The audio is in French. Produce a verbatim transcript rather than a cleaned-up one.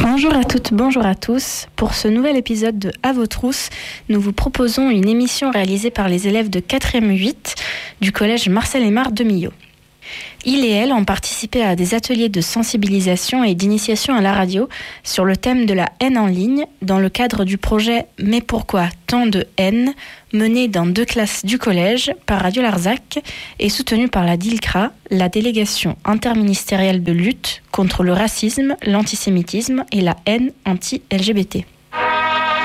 Bonjour à toutes, bonjour à tous. Pour ce nouvel épisode de À vos trousses, nous vous proposons une émission réalisée par les élèves de quatrième huit du collège Marcel Aymar de Millau. Ils et elles ont participé à des ateliers de sensibilisation et d'initiation à la radio sur le thème de la haine en ligne dans le cadre du projet « Mais pourquoi tant de haine ?» mené dans deux classes du collège par Radio Larzac et soutenu par la D I L C R A, la délégation interministérielle de lutte contre le racisme, l'antisémitisme et la haine anti-L G B T.